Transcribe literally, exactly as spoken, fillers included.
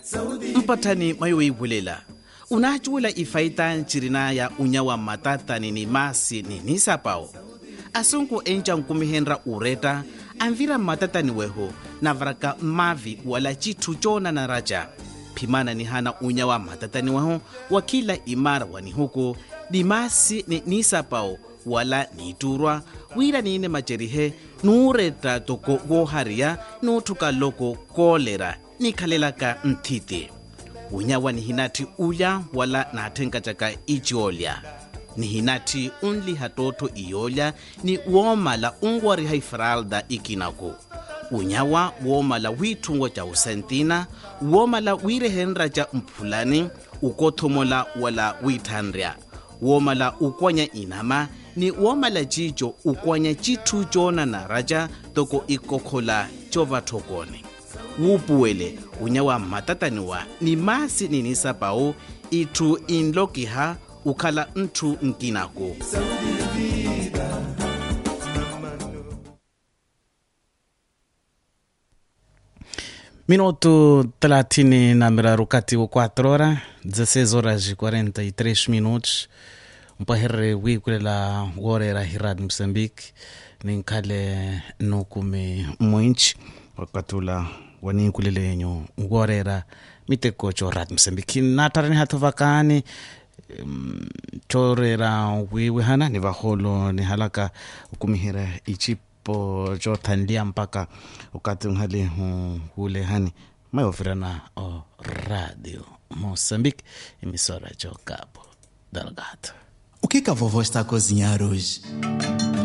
mpatani mayo bulela unachula ifaita nchirina ya unyawa matata ni masi ni nisapao asunku enja nkumihenra ureta anvira matata ni weho na varaka mavi wala chitu chona na raja pimana ni hana unyawa matata ni weho wakila imara wani huko ni masi ni nisapao wala niturwa wira nine majerihe nureta toko goharia nutuka loko kolera nikalelaka ntiti unyawa ni hinati uya wala natenga chaka ichiolya ni hinati unli hatoto iolya ni uomala ungwari haifralda ikinako unyawa uomala witungwa cha usentina uomala wirehenra cha mpulani ukothomola wala withandria uomala ukwanya inama ni uomala chicho ukwanya chitu chona na raja toko ikokhola chova thokone wupuwele unyawa matataniwa ni masi ninisapao itu inlokiha ukhala ntu nkinako minuto thelathini na miraru kati wa quatro horas dezesseis horas e quarenta e três minutos mpaherre wikulela worera hirad Moçambique ninkhale nukumi mwinchi wakatula wanikulele yenyu worera mitekocho rad Moçambique natarani hatovakani um, chorera wiwihana ni vaholo ni halaka ukumihira ichipo jotanlia mpaka ukati unghali hule hani mayofirana o radio Moçambique emissora de Cabo Delgado. O que que a vovó está a cozinhar hoje?